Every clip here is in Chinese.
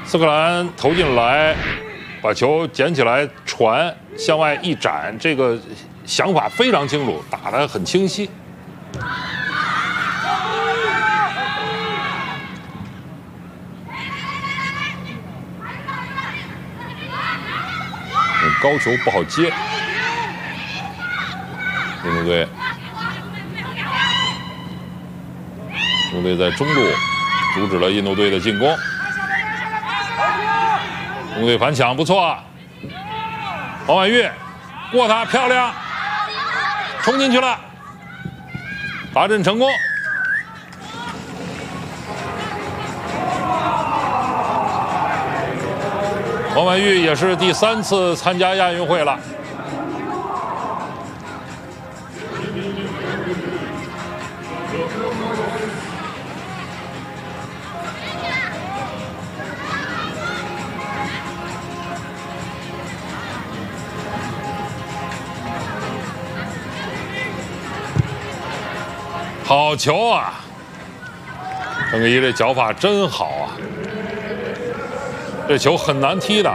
斯克兰投进来，把球捡起来传向外一展，这个想法非常清楚，打得很清晰。高球不好接，印度队。 印度队在中路阻止了印度队的进攻，印度队反抢不错，王婉玉过他漂亮，冲进去了，达阵成功。王婉玉也是第3次参加亚运会了。 好球啊！郑可怡这脚法真好啊！这球很难踢的。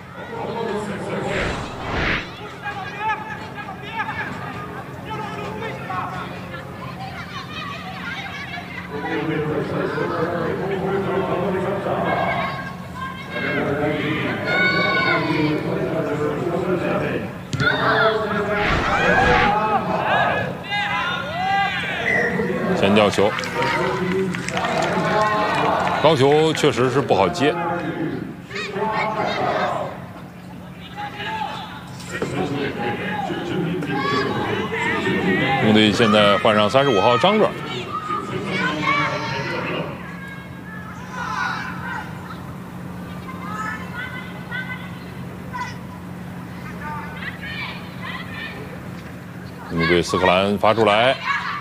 前吊球，高球确实是不好接。印度队现在换上35号张乐。印度队斯克兰发出来。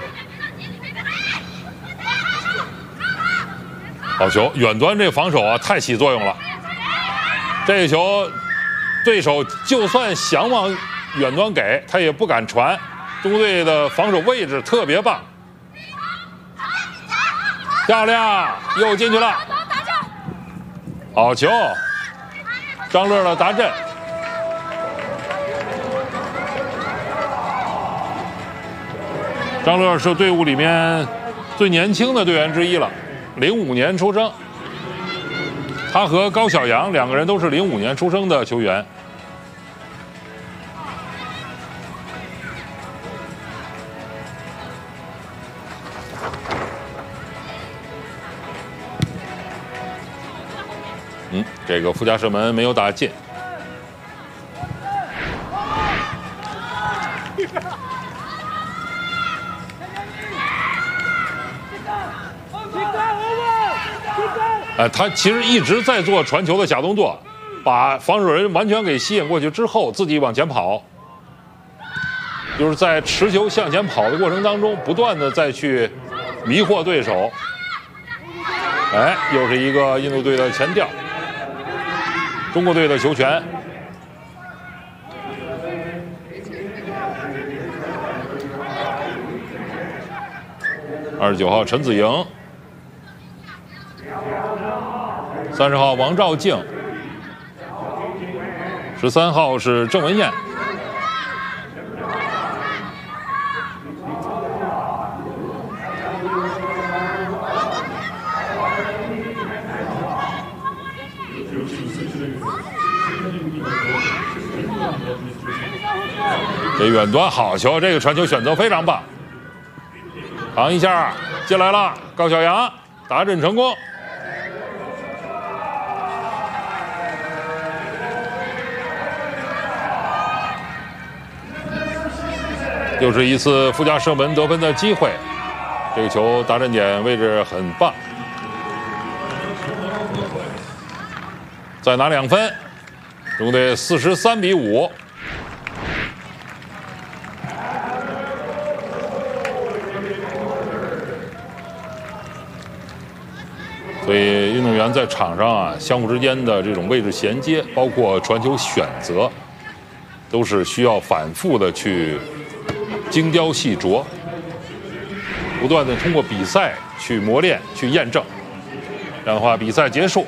好球！远端这个防守啊，太起作用了。这个球，对手就算想往远端给，他也不敢传。中国队的防守位置特别棒，漂亮，又进去了。好球！张乐的达阵。张乐是队伍里面最年轻的队员之一了。 05年出生，他和高晓阳2个人都是05年出生的球员。这个附加射门没有打进。他其实一直在做传球的假动作，把防守人完全给吸引过去之后，自己往前跑，就是在持球向前跑的过程当中，不断的再去迷惑对手。哎，又是一个印度队的前吊，中国队的球权。29号陈子莹。 30号王兆静，13号是郑文燕。这远端好球，这个传球选择非常棒。扛一下进来了，高晓阳达阵成功。 又是一次附加射门得分的机会，这个球达阵点位置很棒，再拿2分，中国队43比5。所以运动员在场上啊，相互之间的这种位置衔接，包括传球选择，都是需要反复的去。 精雕细琢，不断的通过比赛去磨练、去验证，这样的话，比赛结束，